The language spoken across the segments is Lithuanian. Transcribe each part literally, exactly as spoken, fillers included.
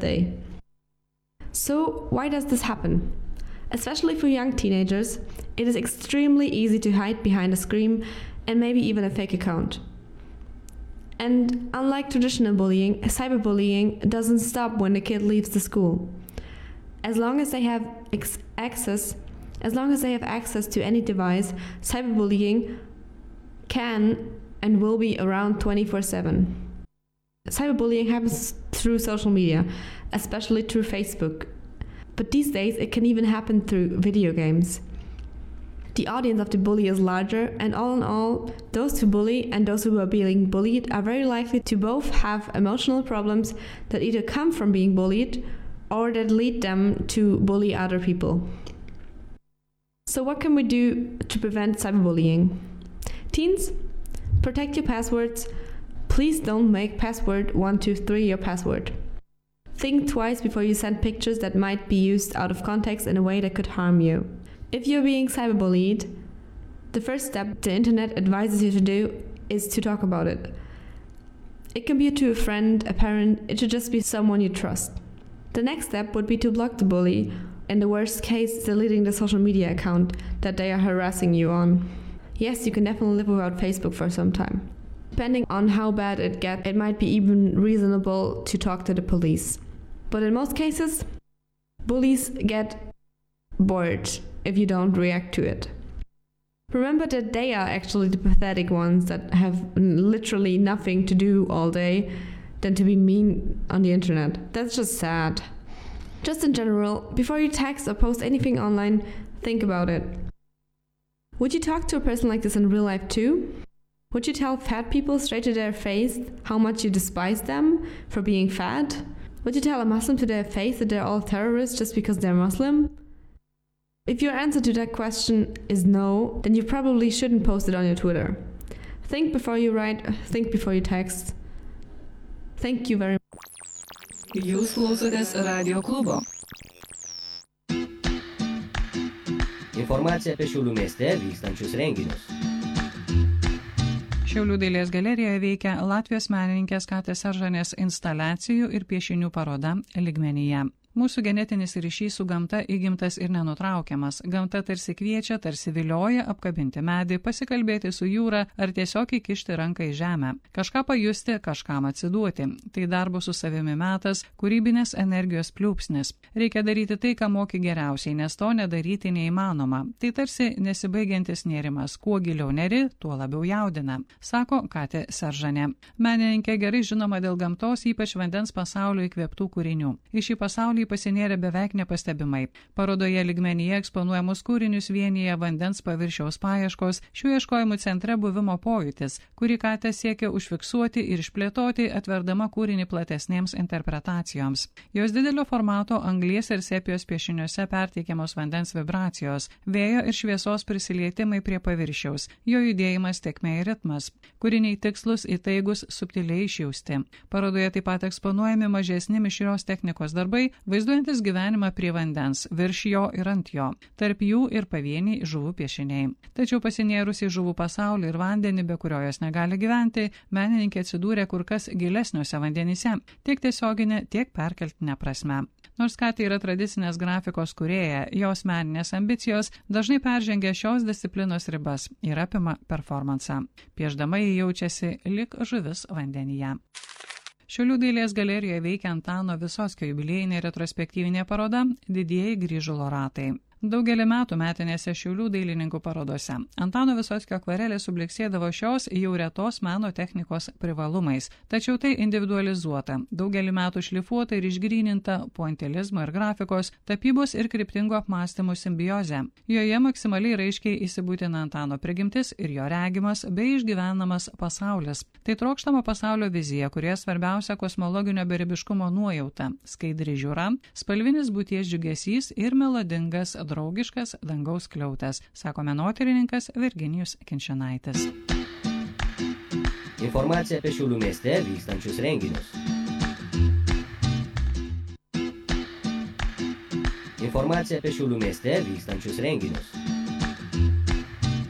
birthday. So why does this happen? Especially for young teenagers, it is extremely easy to hide behind a screen and maybe even a fake account. And unlike traditional bullying, cyberbullying doesn't stop when the kid leaves the school. As long as they have ex- access, as long as they have access to any device, cyberbullying can and will be around twenty-four seven. Cyberbullying happens through social media, especially through Facebook. But these days it can even happen through video games. The audience of the bully is larger, and all in all, those who bully and those who are being bullied are very likely to both have emotional problems that either come from being bullied or that lead them to bully other people. So what can we do to prevent cyberbullying? Teens, protect your passwords. Please don't make password one two three your password. Think twice before you send pictures that might be used out of context in a way that could harm you. If you're being cyberbullied, the first step the internet advises you to do is to talk about it. It can be to a friend, a parent, it should just be someone you trust. The next step would be to block the bully, in the worst case, deleting the social media account that they are harassing you on. Yes, you can definitely live without Facebook for some time. Depending on how bad it gets, it might be even reasonable to talk to the police. But in most cases, bullies get bored if you don't react to it. Remember that they are actually the pathetic ones that have literally nothing to do all day than to be mean on the internet. That's just sad. Just in general, before you text or post anything online, think about it. Would you talk to a person like this in real life too? Would you tell fat people straight to their face how much you despise them for being fat? Would you tell a Muslim to their face that they're all terrorists just because they're Muslim? If your answer to that question is no, then you probably shouldn't post it on your Twitter. Think before you write, think before you text. Thank you very much. Jūs klausotės Radio klubo. Informacija apie Šiaulių mieste vykstančius renginius. Šiaulių dailės galerijoje veikia Latvijos menininkės Katės Seržanės instaliacijų ir piešinių paroda Lygmenyje. Mūsų genetinis ryšys su gamta įgimtas ir nenutraukiamas. Gamta tarsi kviečia, tarsi vilioja apkabinti medį, pasikalbėti su jūra ar tiesiog įkišti ranką į žemę. Kažką pajusti, kažkam atsiduoti. Tai darbo su savimi metas, kūrybinės energijos pliūpsnis. Reikia daryti tai, ką moki geriausiai, nes to nedaryti neįmanoma. Tai tarsi nesibaigiantis nėrimas. Kuo giliau neri, tuo labiau jaudina, sako Katė Seržanė. Menininkė gerai žinoma dėl gamtos, ypač vandens pasaulio įkvėptų kūrinių. Į šį pasaulį pasinėrė beveik nepastebimai. Parodoje Lygmenyje eksponuojamus kūrinius vienyje vandens paviršiaus paieškos, šių ieškojimų centre buvimo pojūtis, kurį Katė siekia užfiksuoti ir išplėtoti, atverdama kūrinį platesnėms interpretacijoms. Jos didelio formato anglies ir sepijos piešiniuose perteikiamos vandens vibracijos, vėjo ir šviesos prisilietimai prie paviršiaus, jo judėjimas, tėkmė ir ritmas. Kūriniai tikslus, įtaigus, subtiliai išjausti. Parodoje taip pat eksponuojami mažesni mišrios technikos darbai, vaizduojantis gyvenimą prie vandens, virš jo ir ant jo, tarp jų ir pavieniai žuvų piešiniai. Tačiau pasinėrus į žuvų pasaulį ir vandenį, be kurio jos negali gyventi, menininkė atsidūrė kur kas gilesniuose vandenyse, tiek tiesioginė, tiek perkeltinė prasme. Nors Katė yra tradicinės grafikos kūrėja, jos meninės ambicijos dažnai peržengia šios disciplinos ribas ir apima performansą. Pieždama ji jaučiasi lyg žuvis vandenyje. Šiaulių dailės galerijoje veikia Antano Visockio jubiliejinė retrospektyvinė paroda Didieji grįžulo ratai. Daugelį metų metinėse Šiaulių dailininkų parodose Antano Visockio akvarelė subliksėdavo šios jau retos meno technikos privalumais, tačiau tai individualizuota, daugelį metų šlifuota ir išgryninta pointilizmo ir grafikos, tapybos ir kryptingo apmąstymų simbiozė. Joje maksimaliai raiškiai įsibūtina Antano prigimtis ir jo regimas bei išgyvenamas pasaulis. Tai trokštama pasaulio vizija, kurioje svarbiausia kosmologinio beribiškumo nuojauta, skaidri žiūra, spalvinis būties džiugesys ir melodingas draugiškas dangaus skliautas, sako menotyrininkas Virginijus Kinčinaitis. Informacija apie Šiaulių mieste vykstančius renginius. Informacija apie Šiaulių mieste vykstančius renginius.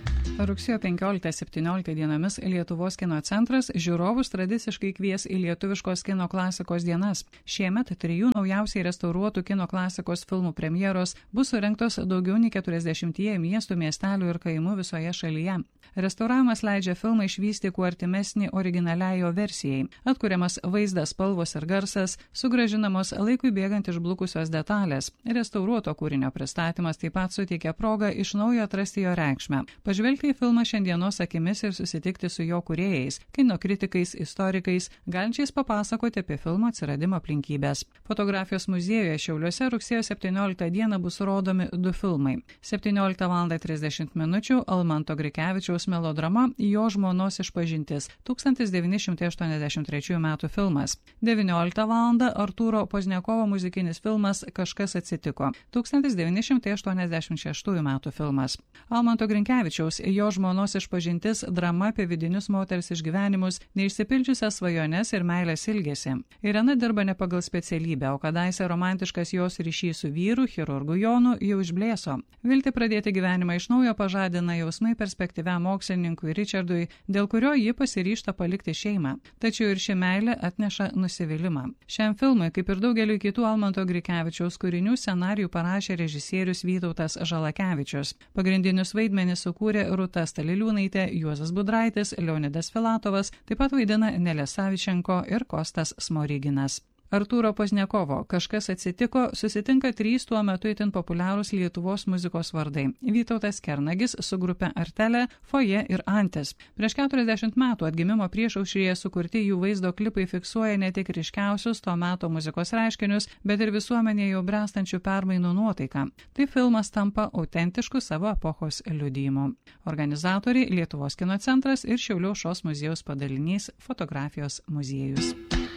Rugsėjo penkioliktą septynioliktą dienomis Lietuvos kino centras žiūrovus tradiciškai kvies į lietuviškos kino klasikos dienas. Šiemet trijų naujausiai restauruotų kino klasikos filmų premjeros bus surengtos daugiau nei keturiasdešimtyje miestų, miestelių ir kaimų visoje šalyje. Restauravimas leidžia filmą išvysti kuo artimesnį originaliai jo versijai. Atkuriamas vaizdas, spalvos ir garsas, sugrąžinamos laikui bėgant išblukusios detalės. Restauruoto kūrinio pristatymas taip pat suteikia progą iš naujo atrasti jo reikšmę. Pažvelgti į filmą šiandienos akimis ir susitikti su jo kūrėjais, kino kritikais, istorikais, galinčiais papasakoti apie filmo atsiradimo aplinkybės. Fotografijos muziejuje Šiauliuose rugsėjo septynioliktą dieną bus rodomi du filmai. septynioliktą valandą trisdešimt minučių Almanto Grikevičiaus melodrama Jo žmonos išpažintis tūkstantis devyni šimtai aštuoniasdešimt trečiųjų metų filmas. devynioliktą valandą Artūro Pozniakovo muzikinis filmas Kažkas atsitiko tūkstantis devyni šimtai aštuoniasdešimt šeštųjų metų filmas. Almanto Grikevičiaus Jo žmonos išpažintis drama apie vidinius moters išgyvenimus, neišsipildžiusias svajones ir meilės ilgesį. Irena dirba ne pagal specialybę, o kadaise romantiškas jos ryšys su vyru, chirurgu Jonu, jau išblėso. Viltį pradėti gyvenimą iš naujo pažadina jausmai perspektyviam mokslininkui Richardui, dėl kurio ji pasiryžta palikti šeimą. Tačiau ir ši meilė atneša nusivylimą. Šiam filmui, kaip ir daugeliu kitų Almanto Grikevičiaus kūrinių, scenarijų parašė režisierius Vytautas Žalakevičius. Pagrindinius vaidmenis sukūrė Rūta Staliliūnaitė, Juozas Budraitis, Leonidas Filatovas, taip pat vaidina Nelė Savičenko ir Kostas Smoriginas. Artūro Pozniakovo Kažkas atsitiko susitinka trys tuo metu itin populiarūs Lietuvos muzikos vardai – Vytautas Kernagis su grupe Artelė, Foje ir Antis. Prieš keturiasdešimt metų atgimimo priešaušryje sukurti jų vaizdo klipai fiksuoja ne tik ryškiausius to meto muzikos reiškinius, bet ir visuomenėje jau bręstančių permainų nuotaiką. Tai filmas tampa autentišku savo epochos liudijimu. Organizatoriai Lietuvos kino centras ir Šiaulių aušros muziejaus padalinys Fotografijos muziejus.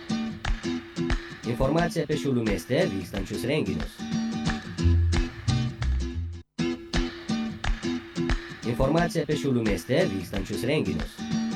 Informacija apie Šiaulių mieste vykstančius renginius. Informacija apie Šiaulių mieste vykstančius renginius.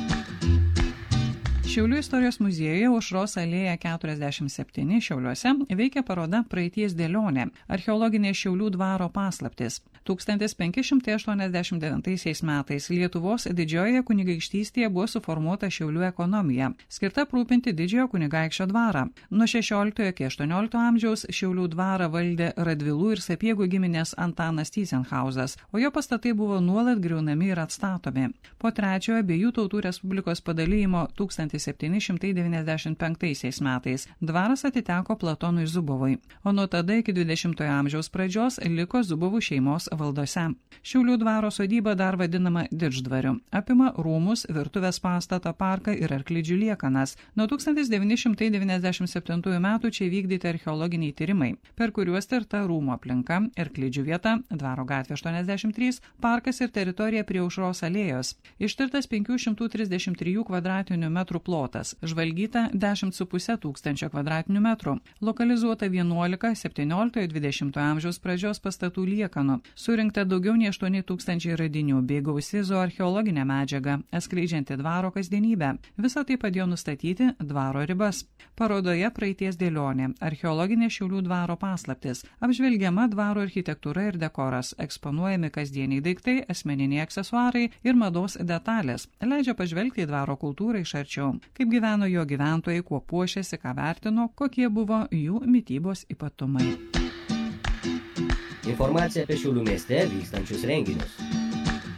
Šiaulių istorijos muziejuje Aušros alėja keturiasdešimt septyni Šiauliuose veikia paroda Praeities dėlionė – archeologinė Šiaulių dvaro paslaptis. tūkstantis penki šimtai aštuoniasdešimt devintaisiais metais Lietuvos didžiojoje kunigaikštystėje buvo suformuota Šiaulių ekonomija, skirta aprūpinti didžiojo kunigaikščio dvarą. Nuo šešioliktojo iki aštuonioliktojo amžiaus Šiaulių dvarą valdė Radvilų ir Sapiegų giminės Antanas Tyzenhauzas, o jo pastatai buvo nuolat griaunami ir atstatomi. Po trečiojo abiejų tautų respublikos padalijimo tūkstantis septyni šimtai devyniasdešimt penktaisiais metais dvaras atiteko Platonui Zubovui, o nuo tada iki dvidešimtojo amžiaus pradžios liko Zubovų šeimos valdose. Šiaulių dvaro sodyba dar vadinama Didždvariu. Apima rūmus, virtuvės pastatą, parką ir arklidžių liekanas. Nuo tūkstantis devyni šimtai devyniasdešimt septintųjų metų čia vykdyti archeologiniai tyrimai, per kuriuos tirta rūmų aplinka, arklidžių vieta, Dvaro gatvė aštuoniasdešimt trys, parkas ir teritorija prie Aušros alėjos. Ištirtas penkių šimtų trisdešimt trijų kvadratinių metrų plotas, žvalgyta dešimt su puse tūkstančio kvadratinių metrų, lokalizuota vienuolika septynioliktojo dvidešimtojo amžiaus pradžios pastatų liekanų, surinkta daugiau nei aštuoni tūkstančiai radinių bei gausi zooarcheologinė medžiaga, atskleidžianti dvaro kasdienybę. Visą tai padėjo nustatyti dvaro ribas. Parodoje Praeities dėlionė – archeologinė Šiaulių dvaro paslaptis, apžvelgiama dvaro architektūra ir dekoras, eksponuojami kasdieniai daiktai, asmeniniai aksesuarai ir mados detalės, leidžia pažvelgti į dvaro kultūrą iš arčiau, kaip gyveno jo gyventojai, kuo puošėsi, ką vertino, kokie buvo jų mitybos ypatumai. Informacija apie Šiaulių mieste vykstančius renginius.